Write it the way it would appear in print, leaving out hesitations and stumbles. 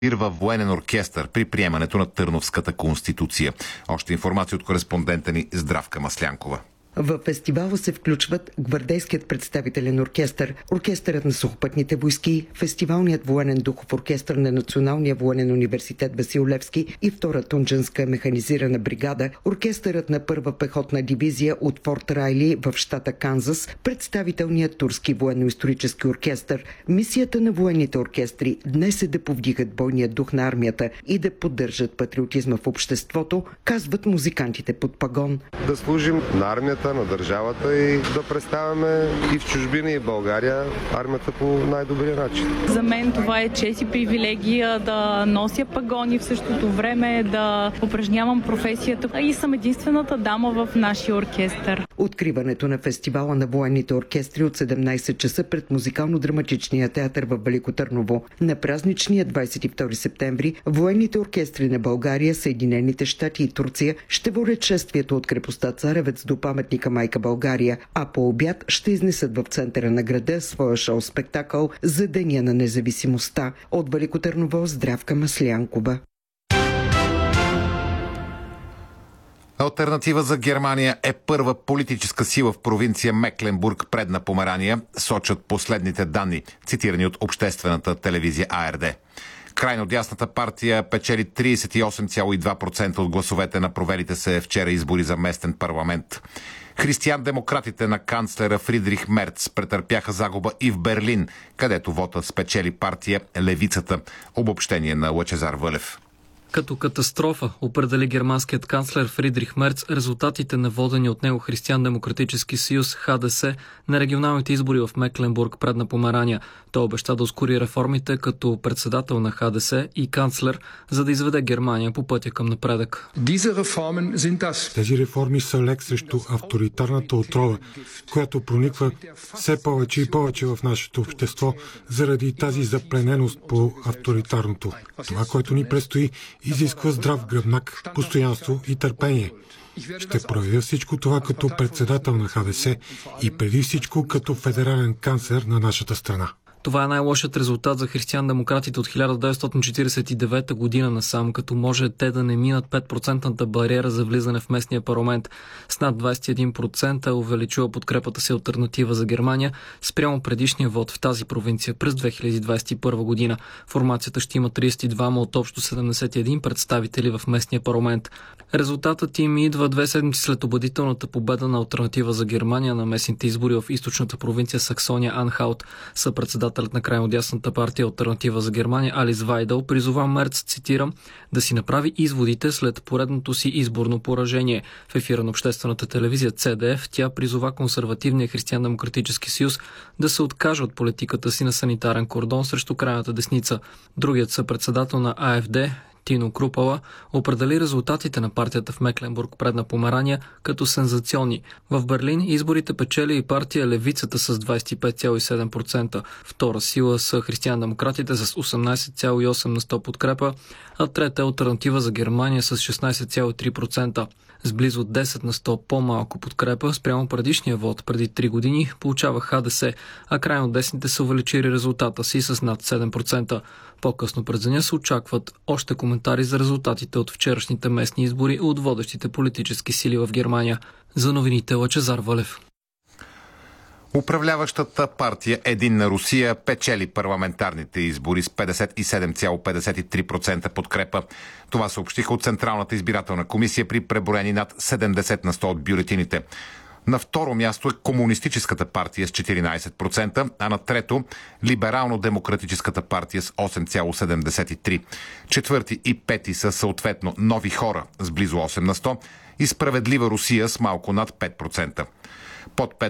във военен оркестър при приемането на Търновската конституция. Още информация от кореспондента ни Здравка Маслянкова. В фестивала се включват Гвардейският представителен оркестър, оркестърът на сухопътните войски, фестивалният военен духов оркестър на Националния военен университет Васил Левски и втора тунджанска механизирана бригада, оркестърът на първа пехотна дивизия от Форт Райли в щата Канзас, представителният турски военно-исторически оркестър. Мисията на военните оркестри днес е да повдигат бойния дух на армията и да поддържат патриотизма в обществото, казват музикантите под пагон. Да служим на армията, на държавата и да представяме и в чужбина, и в България армията по най-добрия начин. За мен това е чест и привилегия да нося пагони, в същото време да упражнявам професията и съм единствената дама в нашия оркестър. Откриването на фестивала на военните оркестри от 17 часа пред музикално-драматичния театър в Велико Търново. На празничния 22 септември военните оркестри на България, Съединените щати и Турция ще водят шествието от крепостта Царевец до паметника Майка България, а по обяд ще изнесат в центъра на града своя шоу-спектакъл за Деня на независимостта. От Велико Търново, Здравка Маслянкова. Алтернатива за Германия е първа политическа сила в провинция Мекленбург, Предна Померания, сочат последните данни, цитирани от обществената телевизия АРД. Крайно дясната партия печели 38,2% от гласовете на провелите се вчера избори за местен парламент. Християн-демократите на канцлера Фридрих Мерц претърпяха загуба и в Берлин, където вота спечели партия Левицата. Обобщение на Лъчезар Вълев. Като катастрофа определи германският канцлер Фридрих Мерц резултатите на водени от него Християн-демократически съюз ХДС на регионалните избори в Мекленбург, Предна Померания. Той обеща да ускори реформите като председател на ХДС и канцлер, за да изведе Германия по пътя към напредък. Тези реформи са лек срещу авторитарната отрова, която прониква все повече и повече в нашето общество заради тази заплененост по авторитарното. Това, което ни предстои, изисква здрав гръбнак, постоянство и търпение. Ще проявя всичко това като председател на ХДС и преди всичко като федерален канцлер на нашата страна. Това е най-лошият резултат за християн-демократите от 1949 година насам, като може те да не минат 5% бариера за влизане в местния парламент. С над 21% е увеличила подкрепата си алтернатива за Германия спрямо предишния вод в тази провинция през 2021 година. Формацията ще има 32 от общо 71 представители в местния парламент. Резултатът им идва 2 седмици след убедителната победа на алтернатива за Германия на местните избори в източната провинция Саксония-Анхалт. Съпредседателят на крайнодясната партия Алтернатива за Германия Алис Вайдъл призова Мерц, цитирам, да си направи изводите след поредното си изборно поражение. В ефира на обществената телевизия CDF тя призова консервативния християн-демократически съюз да се откаже от политиката си на санитарен кордон срещу крайната десница. Другият съпредседател на АФД Тино Крупала определи резултатите на партията в Мекленбург, Предна Померания като сензационни. В Берлин изборите печели и партия Левицата с 25,7%. Втора сила са християн-демократите с 18,8% подкрепа, а трета е алтернатива за Германия с 16,3%. С близо 10% по-малко подкрепа спрямо предишния вод преди 3 години получава ХДС, а крайно десните са увеличили резултата си с над 7%. По-късно през деня се очакват още коментари за резултатите от вчерашните местни избори от водещите политически сили в Германия. За новините Лъчезар Вълев. Управляващата партия Единна Русия печели парламентарните избори с 57,53% подкрепа. Това съобщиха от Централната избирателна комисия при преброени над 70% от бюлетините. На второ място е Комунистическата партия с 14%, а на трето Либерално-демократическата партия с 8,73%. Четвърти и пети са съответно Нови хора с близо 8% и Справедлива Русия с малко над 5%. Под